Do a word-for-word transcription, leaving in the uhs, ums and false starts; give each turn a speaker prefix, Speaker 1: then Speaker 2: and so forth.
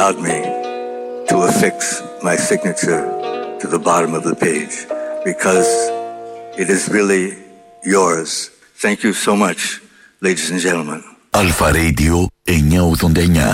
Speaker 1: allowed me to affix my signature to the bottom of the page because it is really yours. Thank you so much, ladies and gentlemen.
Speaker 2: Alfa Radio εννιακόσια ογδόντα εννιά.